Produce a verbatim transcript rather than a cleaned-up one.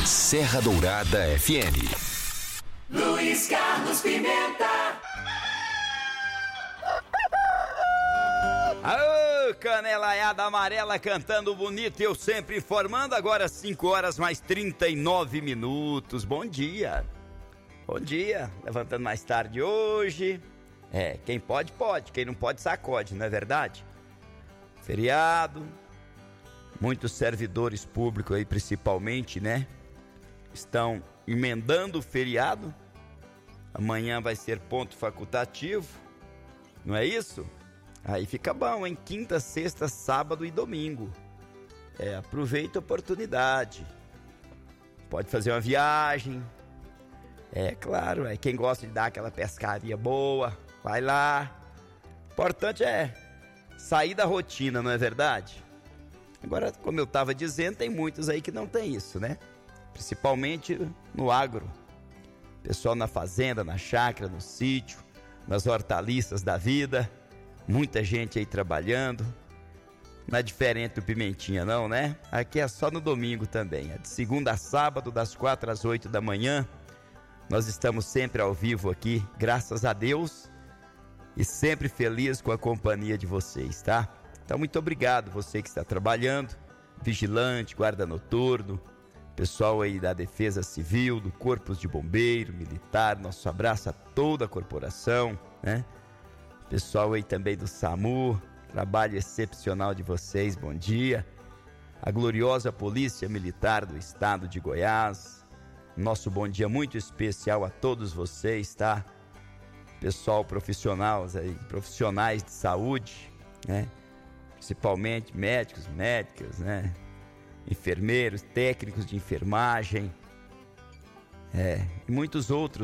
Serra Dourada F M. Luiz Carlos Pimenta. Aô, canelaiada amarela cantando bonito, eu sempre informando, agora cinco horas mais trinta e nove minutos. Bom dia. Bom dia, levantando mais tarde hoje. É, quem pode, pode, quem não pode, sacode, não é verdade? Feriado, muitos servidores públicos aí principalmente, né? Estão emendando o feriado. Amanhã vai ser ponto facultativo, não é isso? Aí fica bom, hein? Quinta, sexta, sábado e domingo. É, aproveita a oportunidade. Pode fazer uma viagem. É claro, é quem gosta de dar aquela pescaria boa, vai lá. Importante é sair da rotina, não é verdade? Agora, como eu estava dizendo, tem muitos aí que não tem isso, né? Principalmente no agro. Pessoal na fazenda, na chácara, no sítio, nas hortaliças da vida. Muita gente aí trabalhando. Não é diferente do Pimentinha não, né? Aqui é só no domingo também. É de segunda a sábado, das quatro às oito da manhã. Nós estamos sempre ao vivo aqui, graças a Deus. E sempre feliz com a companhia de vocês, tá? Então, muito obrigado você que está trabalhando. Vigilante, guarda noturno, pessoal aí da Defesa Civil, do Corpo de Bombeiro, Militar. Nosso abraço a toda a corporação, né? Pessoal aí também do SAMU, trabalho excepcional de vocês, bom dia. A gloriosa Polícia Militar do Estado de Goiás, nosso bom dia muito especial a todos vocês, tá? Pessoal profissionais aí, profissionais de saúde, né? Principalmente médicos, médicas, né? Enfermeiros, técnicos de enfermagem, é, e muitos outros